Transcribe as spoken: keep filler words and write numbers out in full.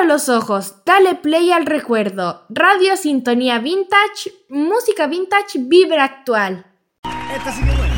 los ojos, dale play al recuerdo. Radio Sintonía Vintage, música vintage, vibra actual. Esta sí que buena.